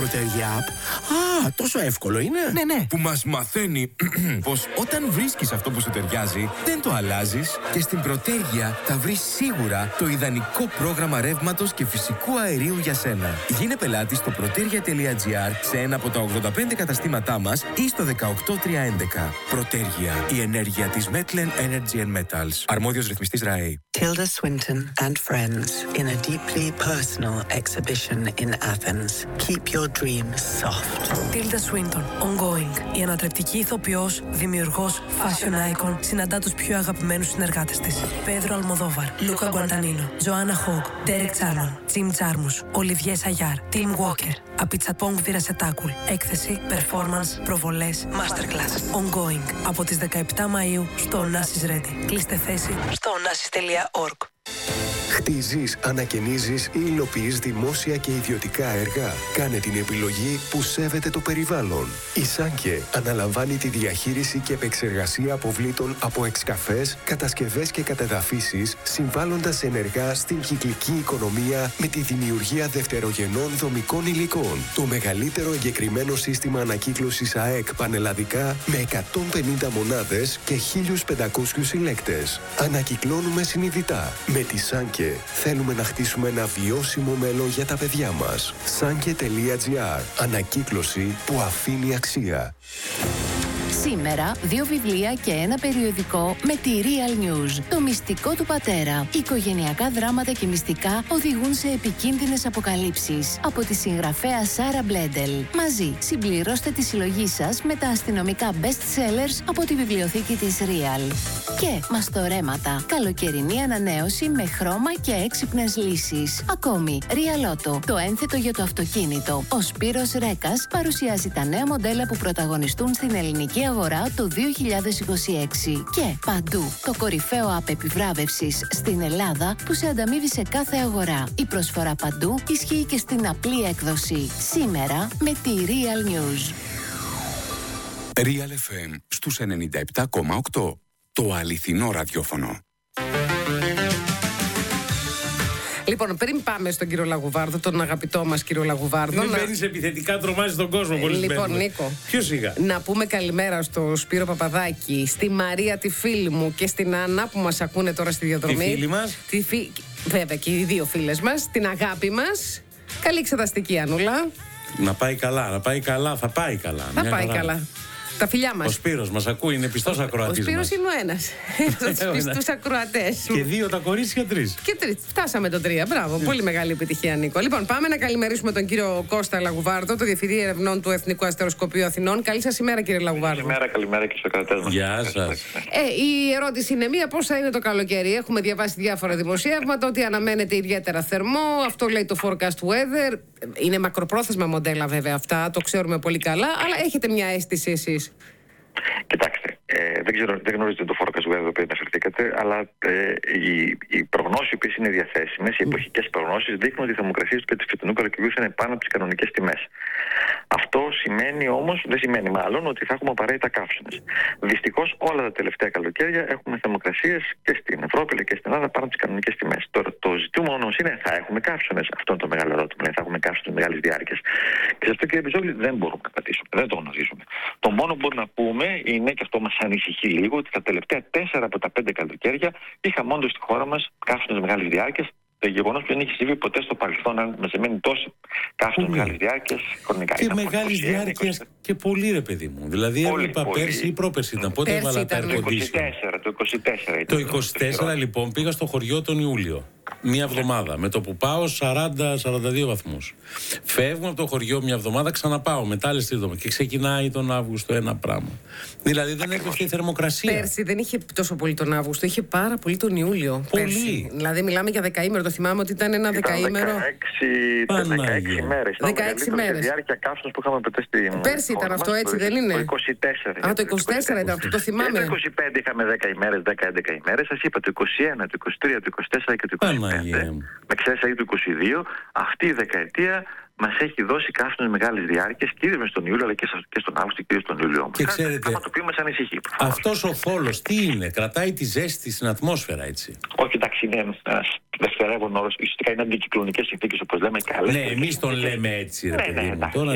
Προτέργεια App. Α, τόσο εύκολο είναι. Ναι. Που μας μαθαίνει πως όταν βρίσκεις αυτό που σου ταιριάζει, δεν το αλλάζεις και στην Προτέργεια θα βρεις σίγουρα το ιδανικό πρόγραμμα ρεύματος και φυσικού αερίου για σένα. Γίνε πελάτης στο protergia.gr σε ένα από τα 85 καταστήματά μας ή στο 18311. Προτέργεια. Η ενέργεια της Metlen Energy and Metals. Αρμόδιος ρυθμιστής ΡΑΕ. Tilda Swinton and friends in a deeply personal exhibition in Athens. Keep your dreams soft. Tilda Swinton, ongoing. Η ανατρεπτική ηθοποιός, δημιουργός, fashion icon, συναντά τους πιο αγαπημένους συνεργάτες της. Πέδρο Αλμοδόβαρ, Λούκα Γκουαντανίνο, Τζοάννα Χόγκ, Ντέρεκ Τσάρλον, Τζιμ Τζάρμους, Ολιβιέ Σαγιάρ, Τιμ Walker, Απιτσαπόγκ Βιρασετάκουλ. Έκθεση, performance, προβολές, masterclass. Ongoing. Από τις 17 Μαΐου στο Onassis Ready. Κλείστε θέση στο onassis.org. Χτίζεις, ανακαινίζεις ή υλοποιείς δημόσια και ιδιωτικά έργα. Κάνε την επιλογή που σέβεται το περιβάλλον. Η Σάνκε αναλαμβάνει τη διαχείριση και επεξεργασία αποβλήτων από εξκαφές, κατασκευές και κατεδαφίσεις, συμβάλλοντας ενεργά στην κυκλική οικονομία με τη δημιουργία δευτερογενών δομικών υλικών. Το μεγαλύτερο εγκεκριμένο σύστημα ανακύκλωσης ΑΕΚ πανελλαδικά με 150 μονάδες και 1.500 συλλέκτες. Ανακυκλώνουμε συνειδητά. Με τη Σάνκε θέλουμε να χτίσουμε ένα βιώσιμο μέλλον για τα παιδιά μας. Sanke.gr. Ανακύκλωση που αφήνει αξία. Σήμερα 2 βιβλία και 1 περιοδικό με τη Real News. Το μυστικό του πατέρα. Οικογενειακά δράματα και μυστικά οδηγούν σε επικίνδυνες αποκαλύψεις. Από τη συγγραφέα Σάρα Μπλέντελ. Μαζί συμπληρώστε τη συλλογή σας με τα αστυνομικά best sellers από τη βιβλιοθήκη της Real. Και μαστορέματα. Καλοκαιρινή ανανέωση με χρώμα και έξυπνες λύσεις. Ακόμη, Real Auto. Το ένθετο για το αυτοκίνητο. Ο Σπύρος Ρέκας παρουσιάζει τα νέα μοντέλα που πρωταγωνιστούν στην ελληνική αγορά το 2026. Και παντού το κορυφαίο app επιβράβευσης στην Ελλάδα που σε ανταμείβει σε κάθε αγορά. Η προσφορά παντού ισχύει και στην απλή έκδοση. Σήμερα με τη Real News. Real FM στους 97,8. Το αληθινό ραδιόφωνο. Λοιπόν, πριν πάμε στον κύριο Λαγουβάρδο, τον αγαπητό μας κύριο Λαγουβάρδο. Μην μπαίνεις επιθετικά, τρομάζεις τον κόσμο πολύ. Λοιπόν, Νίκο. Πιο σιγά. Να πούμε καλημέρα στο Σπύρο Παπαδάκη, στη Μαρία τη φίλη μου και στην Άννα που μας ακούνε τώρα στη διαδρομή. Τη φίλη μας. Βέβαια και οι δύο φίλες μας. Την αγάπη μας. Καλή εξεταστική, Ανούλα. Να πάει καλά, θα πάει καλά. Θα πάει καλά. Τα φιλιά μας. Ο Σπύρος μας ακούει, είναι πιστός ακροατής. Ο Σπύρος είναι ο ένας. Ένας από τους πιστούς ακροατές. Και 2 τα κορίτσια, 3. Και 3. Φτάσαμε το 3. Μπράβο. Πολύ μεγάλη επιτυχία, Νίκο. Λοιπόν, πάμε να καλημερίσουμε τον κύριο Κώστα Λαγουβάρδο, το Διευθυντή Ερευνών του Εθνικού Αστεροσκοπείου Αθηνών. Καλή σας ημέρα, κύριε Λαγουβάρδο. Καλημέρα και στους ακροατές μας. Γεια σας. Η ερώτηση είναι μία: πώς θα είναι το καλοκαίρι? Έχουμε διαβάσει διάφορα δημοσιεύματα ότι αναμένεται ιδιαίτερα θερμό. Αυτό λέει το forecast weather. Είναι μακροπρόθεσμα μοντέλα, βέβαια αυτά. Το ξέρουμε πολύ καλά. Αλλά έχετε μια αίσθηση εσείς? Κοιτάξτε, δεν γνωρίζετε το forecast weather το οποίο αναφερθήκατε, αλλά οι προγνώσεις οι οποίες είναι διαθέσιμες, οι εποχικές προγνώσεις, δείχνουν ότι οι θερμοκρασίες του φετινού καλοκαιριού είναι πάνω από τις κανονικές τιμές. Αυτό σημαίνει όμως, δεν σημαίνει μάλλον, ότι θα έχουμε απαραίτητα καύσονες. Δυστυχώς όλα τα τελευταία καλοκαίρια έχουμε θερμοκρασίες και στην Ευρώπη αλλά και στην Ελλάδα πάνω από τις κανονικές τιμές. Τώρα το ζητούμενο όμως είναι, θα έχουμε καύσονες? Αυτό είναι το μεγάλο ερώτημα. Δηλαδή, θα έχουμε καύσονες μεγάλης διάρκειας? Και σε αυτό, κύριε Μπιζόγλη, δεν μπορούμε να απαντήσουμε. Δεν το γνωρίζουμε. Το μόνο που μπορούμε να πούμε είναι, και αυτό μας ανησυχεί λίγο, ότι τα τελευταία 4 από τα 5 καλοκαίρια είχαμε όντως στη χώρα μας καύσονες μεγάλης διάρκειας. Το γεγονός που δεν έχει συμβεί ποτέ στο παρελθόν, αν με σημαίνει τόση καύσονες μεγάλης διάρκειας χρονικά. Και μεγάλης διάρκειας και πολύ, ρε παιδί μου. Δηλαδή, έβλεπα πέρσι ή πρόπερσι ήταν. Πότε έβαλα τα air condition? Το 24 λοιπόν πήγα στο χωριό τον Ιούλιο. Μία εβδομάδα. Με το που πάω 40-42 βαθμούς. Φεύγουμε από το χωριό μια εβδομάδα, ξαναπάω. Μετά άλλες 3 εβδομάδες. Και ξεκινάει τον Αύγουστο ένα πράγμα. Δηλαδή δεν έπεφτε η θερμοκρασία. Πέρσι δεν είχε τόσο πολύ τον Αύγουστο, είχε πάρα πολύ τον Ιούλιο. Πολύ. Πέρσι. Δηλαδή μιλάμε για δεκαήμερο. Το θυμάμαι ότι ήταν ένα δεκαήμερο. 16 μέρες. 16 μέρες. Διάρκεια καύσωνος που είχαμε ποτέ στην. Πέρσι ήταν αυτό, έτσι δεν είναι? Το 24. Α, το 24 ήταν αυτό, το θυμάμαι. Το 25 είχαμε 10 ημέρες, 10-11 ημέρες. Σας είπα το 21, το 23, το 24 και το 25. Με εξαίρεση του 22, αυτή η δεκαετία μας έχει δώσει καύσονες μεγάλης διάρκειας, κυρίως στον Ιούλιο αλλά και στον Αύγουστο, κυρίως στον Ιούλιο. Και ξέρετε, το οποίο μας ανησυχεί. Αυτός ο θόλος τι είναι? Κρατάει τη ζέστη στην ατμόσφαιρα, έτσι? Όχι, εντάξει, είναι ένας δευτερεύον όρος. Ουσιαστικά είναι αντικυκλωνικές συνθήκες, όπως λέμε. Ναι, εμείς τον λέμε έτσι, ρε παιδί μου.